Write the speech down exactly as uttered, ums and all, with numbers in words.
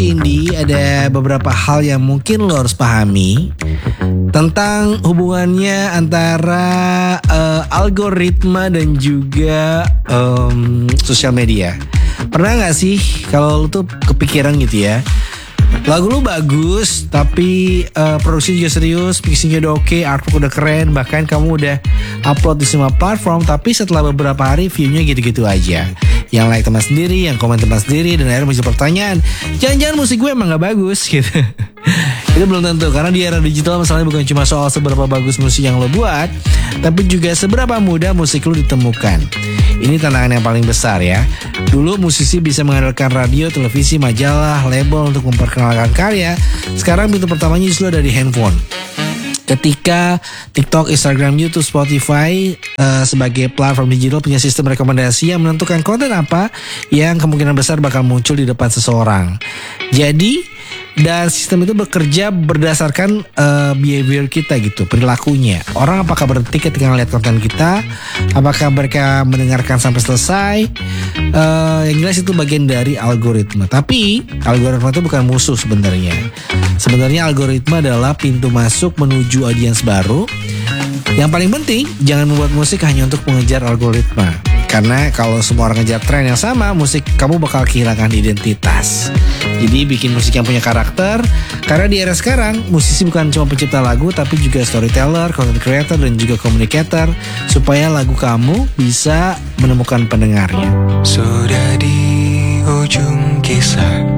Indi, ada beberapa hal yang mungkin lo harus pahami tentang hubungannya antara uh, algoritma dan juga um, sosial media. Pernah gak sih kalau lo tuh kepikiran gitu ya, lagu lu bagus, tapi uh, produksi juga serius, mixingnya udah oke, artwork udah keren, bahkan kamu udah upload di semua platform, tapi setelah beberapa hari viewnya gitu-gitu aja. Yang like teman sendiri, yang komen teman sendiri, dan akhirnya muncul pertanyaan, jangan-jangan musik gue emang gak bagus gitu. Itu belum tentu, karena di era digital masalahnya bukan cuma soal seberapa bagus musik yang lo buat, tapi juga seberapa mudah musik lo ditemukan. Ini tantangan yang paling besar ya. Dulu musisi bisa mengandalkan radio, televisi, majalah, label untuk memperkenalkan karya. Sekarang pintu pertamanya justru ada di handphone. Ketika TikTok, Instagram, YouTube, Spotify uh, sebagai platform digital punya sistem rekomendasi yang menentukan konten apa yang kemungkinan besar bakal muncul di depan seseorang. Jadi, dan sistem itu bekerja berdasarkan uh, behavior kita gitu, perilakunya. Orang apakah berhenti ketika ngeliat konten kita, apakah mereka mendengarkan sampai selesai. uh, Yang jelas itu bagian dari algoritma. Tapi algoritma itu bukan musuh sebenarnya. Sebenarnya algoritma adalah pintu masuk menuju audiens baru. Yang paling penting, jangan membuat musik hanya untuk mengejar algoritma. Karena kalau semua orang ngejar tren yang sama, musik kamu bakal kehilangan identitas. Jadi bikin musik yang punya karakter. Karena di era sekarang, musisi bukan cuma pencipta lagu, tapi juga storyteller, content creator, dan juga communicator, supaya lagu kamu bisa menemukan pendengarnya. Sudah di ujung kisah,